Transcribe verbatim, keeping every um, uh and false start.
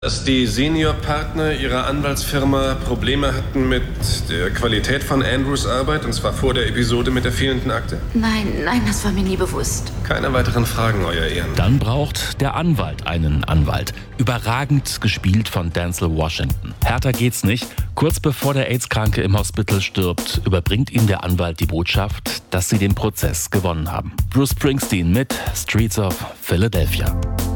Dass die Seniorpartner ihrer Anwaltsfirma Probleme hatten mit der Qualität von Andrews Arbeit, und zwar vor der Episode mit der fehlenden Akte? Nein, nein, das war mir nie bewusst. Keine weiteren Fragen, Euer Ehren. Dann braucht der Anwalt einen Anwalt. Überragend gespielt von Denzel Washington. Härter geht's nicht. Kurz bevor der AIDS-Kranke im Hospital stirbt, überbringt ihm der Anwalt die Botschaft, dass sie den Prozess gewonnen haben. Bruce Springsteen mit Streets of Philadelphia.